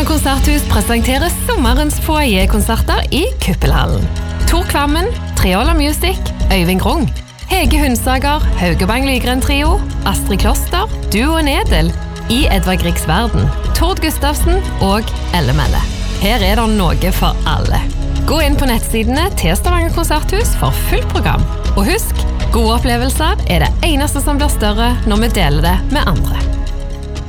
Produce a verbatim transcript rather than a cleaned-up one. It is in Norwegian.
Stavanger konserthus presenterer sommerens foyer-konserter i Kuppelhallen. Tor Kvammen, Triola Music, Øyvind Grung, Hege Hundsager, Haugebang Lygren Trio, Astrid Kloster, Duo Nedel, I Edvard Griegs Verden, Tord Gustavsen og Elle Melle. Her er det noe for alle. Gå inn på nettsidene til Stavanger konserthus for fullt program. Og husk, gode opplevelser er det eneste som blir større når vi deler det med andre.